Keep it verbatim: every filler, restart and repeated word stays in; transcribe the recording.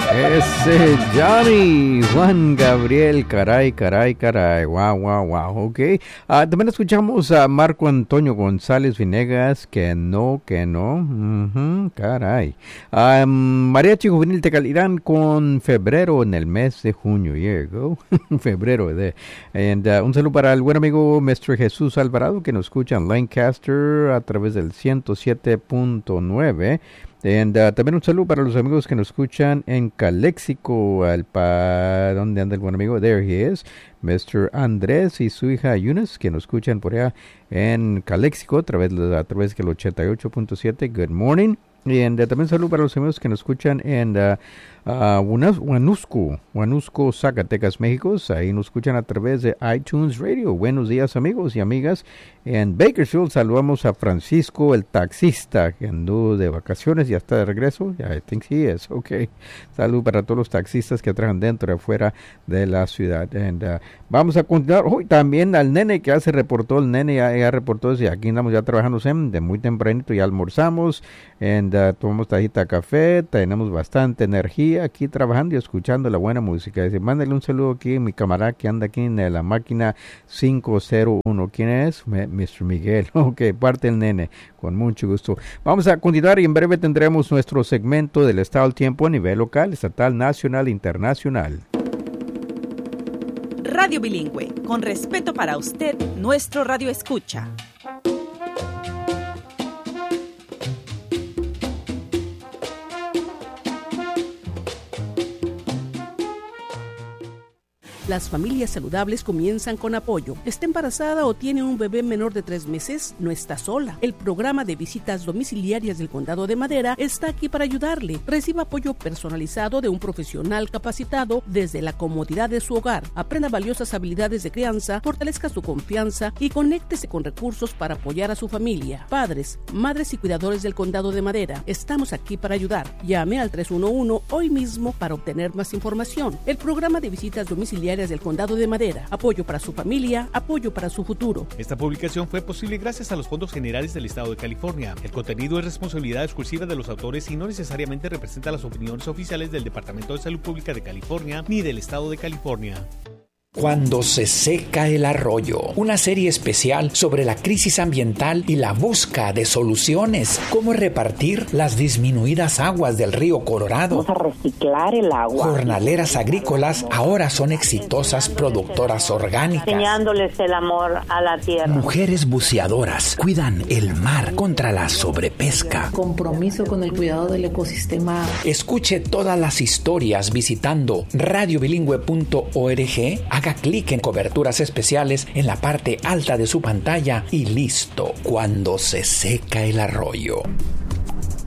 Ese Johnny, Juan Gabriel, caray, caray, caray, wow, wow, wow, ok. Uh, también escuchamos a Marco Antonio González Vinegas, que no, que no, uh-huh, caray. Um, Mariachi Juvenil Tecalirán con Febrero en el mes de junio, here you go, Febrero de. And, uh, un saludo para el buen amigo mister Jesús Alvarado, que nos escucha en Lancaster a través del ciento siete punto nueve. And, uh, también un saludo para los amigos que nos escuchan en Calexico, al pa... ¿dónde anda el buen amigo? There he is, mister Andrés y su hija Eunice, que nos escuchan por allá en Calexico a través, a través del ochenta y ocho punto siete. Good morning. Y uh, también un saludo para los amigos que nos escuchan en uh, uh, Huanusco, Huanusco, Zacatecas, México. Ahí nos escuchan a través de iTunes Radio. Buenos días, amigos y amigas. En Bakersfield saludamos a Francisco, el taxista, que andó de vacaciones y ya está de regreso. Yeah, I think he is. Okay. Salud para todos los taxistas que trabajan dentro y afuera de la ciudad. And, uh, vamos a continuar hoy también al nene que ya se reportó. El nene ya, ya reportó. Y aquí andamos ya trabajando de muy tempranito. Ya almorzamos. And, uh, tomamos tajita de café. Tenemos bastante energía aquí trabajando y escuchando la buena música. Dice, mándale un saludo aquí a mi camarada que anda aquí en la máquina cinco cero uno. ¿Quién es? Me, mister Miguel. Ok, parte el nene, con mucho gusto. Vamos a continuar y en breve tendremos nuestro segmento del estado del tiempo a nivel local, estatal, nacional e internacional. Radio Bilingüe, con respeto para usted, nuestro radio escucha. Las familias saludables comienzan con apoyo. ¿Está embarazada o tiene un bebé menor de tres meses? No está sola. El programa de visitas domiciliarias del Condado de Madera está aquí para ayudarle. Reciba apoyo personalizado de un profesional capacitado desde la comodidad de su hogar. Aprenda valiosas habilidades de crianza, fortalezca su confianza y conéctese con recursos para apoyar a su familia. Padres, madres y cuidadores del Condado de Madera, estamos aquí para ayudar. Llame al tres uno uno hoy mismo para obtener más información. El programa de visitas domiciliarias del Condado de Madera. Apoyo para su familia, apoyo para su futuro. Esta publicación fue posible gracias a los fondos generales del Estado de California. El contenido es responsabilidad exclusiva de los autores y no necesariamente representa las opiniones oficiales del Departamento de Salud Pública de California ni del Estado de California. Cuando se seca el arroyo, una serie especial sobre la crisis ambiental y la búsqueda de soluciones. Cómo repartir las disminuidas aguas del río Colorado. Vamos a reciclar el agua. Jornaleras agrícolas ahora son exitosas productoras orgánicas. Enseñándoles el amor a la tierra. Mujeres buceadoras cuidan el mar contra la sobrepesca. Compromiso con el cuidado del ecosistema. Escuche todas las historias visitando radio bilingüe punto org. Haga clic en coberturas especiales en la parte alta de su pantalla y listo. Cuando se seca el arroyo.